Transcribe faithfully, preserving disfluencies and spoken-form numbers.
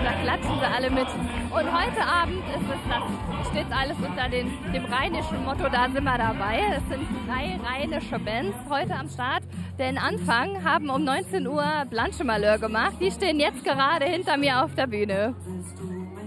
da klatschen sie alle mit. Und heute Abend ist es das, steht alles unter den, dem rheinischen Motto, da sind wir dabei. Es sind drei rheinische Bands heute am Start. Den Anfang haben um neunzehn Uhr Blanche Malheur gemacht. Die stehen jetzt gerade hinter mir auf der Bühne.